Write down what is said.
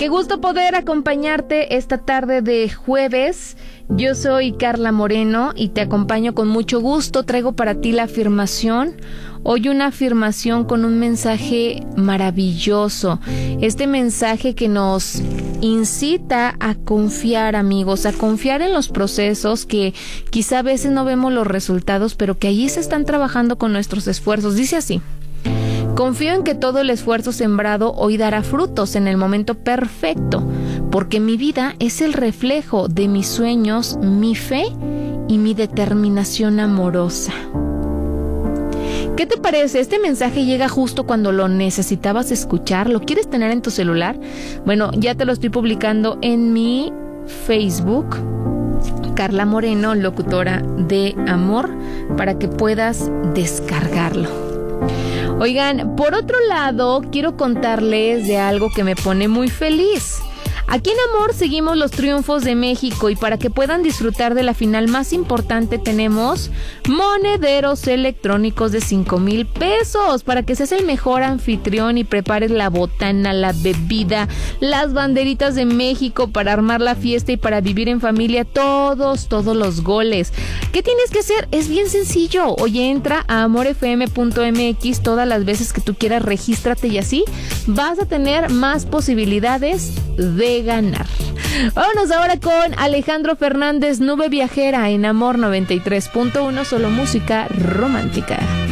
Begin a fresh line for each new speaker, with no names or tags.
Qué gusto poder acompañarte esta tarde de jueves. Yo soy Carla Moreno y te acompaño con mucho gusto. Traigo para ti la afirmación. Hoy una afirmación con un mensaje maravilloso. Este mensaje que nos incita a confiar, amigos, a confiar en los procesos que quizá a veces no vemos los resultados, pero que allí se están trabajando con nuestros esfuerzos. Dice así: confío en que todo el esfuerzo sembrado hoy dará frutos en el momento perfecto, porque mi vida es el reflejo de mis sueños, mi fe y mi determinación amorosa. ¿Qué te parece? Este mensaje llega justo cuando lo necesitabas escuchar. ¿Lo quieres tener en tu celular? Bueno, ya te lo estoy publicando en mi Facebook, Carla Moreno, locutora de amor, para que puedas descargarlo. Oigan, por otro lado, quiero contarles de algo que me pone muy feliz. Aquí en Amor seguimos los triunfos de México y para que puedan disfrutar de la final más importante tenemos monederos electrónicos de 5,000 pesos para que seas el mejor anfitrión y prepares la botana, la bebida, las banderitas de México para armar la fiesta y para vivir en familia todos los goles. ¿Qué tienes que hacer? Es bien sencillo. Oye, entra a amorfm.mx todas las veces que tú quieras, regístrate y así vas a tener más posibilidades de ganar. Vámonos ahora con Alejandro Fernández, Nube Viajera en Amor 93.1, solo música romántica.